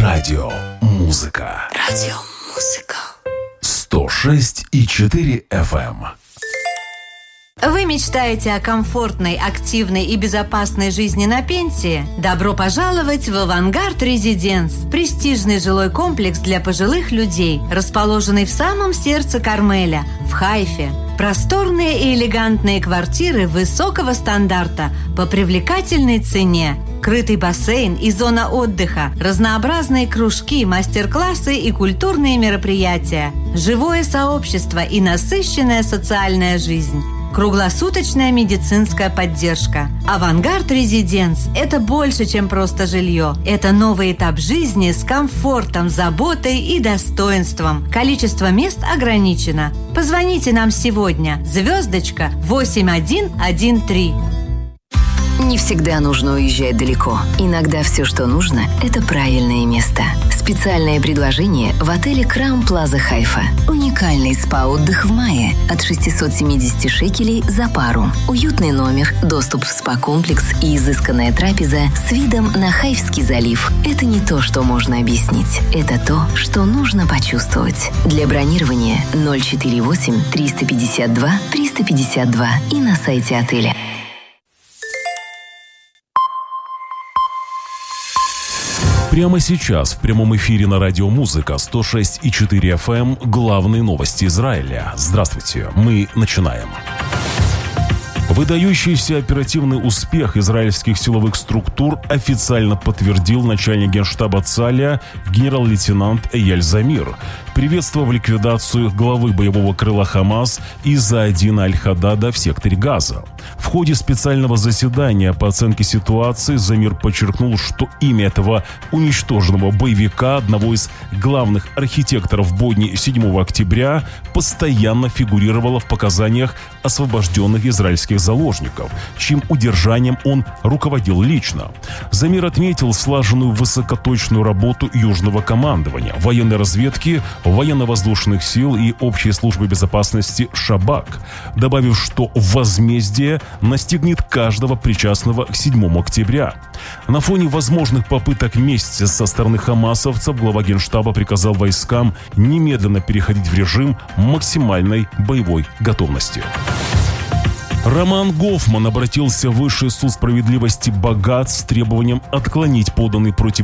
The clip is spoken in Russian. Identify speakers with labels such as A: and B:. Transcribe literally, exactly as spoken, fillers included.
A: Радио Музыка.
B: Радио Музыка.
A: сто шесть и четыре эф эм.
C: Вы мечтаете о комфортной, активной и безопасной жизни на пенсии? Добро пожаловать в «Авангард Резиденс» – престижный жилой комплекс для пожилых людей, расположенный в самом сердце Кармеля, в Хайфе. Просторные и элегантные квартиры высокого стандарта по привлекательной цене. Крытый бассейн и зона отдыха, разнообразные кружки, мастер-классы и культурные мероприятия, живое сообщество и насыщенная социальная жизнь. Круглосуточная медицинская поддержка. «Авангард Резиденс» – это больше, чем просто жилье. Это новый этап жизни с комфортом, заботой и достоинством. Количество мест ограничено. Позвоните нам сегодня. Звездочка восемь один один три.
B: Не всегда нужно уезжать далеко. Иногда все, что нужно, это правильное место. Специальное предложение в отеле Краун Плаза Хайфа. Уникальный спа-отдых в мае от шестьсот семьдесят шекелей за пару. Уютный номер, доступ в спа-комплекс и изысканная трапеза с видом на Хайфский залив. Это не то, что можно объяснить. Это то, что нужно почувствовать. Для бронирования ноль четыре восемь триста пятьдесят два триста пятьдесят два и на сайте отеля.
A: Прямо сейчас в прямом эфире на Радио Музыка сто шесть и четыре эф эм главные новости Израиля. Здравствуйте, мы начинаем. Выдающийся оперативный успех израильских силовых структур официально подтвердил начальник генштаба ЦАЛЯ генерал-лейтенант Эяль Замир, приветствовав ликвидацию главы боевого крыла Хамас Изза-Адина Аль-Хадада в секторе Газа. В ходе специального заседания по оценке ситуации Замир подчеркнул, что имя этого уничтоженного боевика, одного из главных архитекторов бойни седьмого октября, постоянно фигурировало в показаниях освобожденных израильских заложников, чьим удержанием он руководил лично. Замир отметил слаженную высокоточную работу южного командования, военной разведки, военно-воздушных сил и общей службы безопасности Шабак, добавив, что возмездие настигнет каждого причастного к седьмому октября. На фоне возможных попыток мести со стороны хамасовцев глава генштаба приказал войскам немедленно переходить в режим максимальной боевой готовности. Роман Гофман обратился в Высший суд справедливости Багац с требованием отклонить поданный против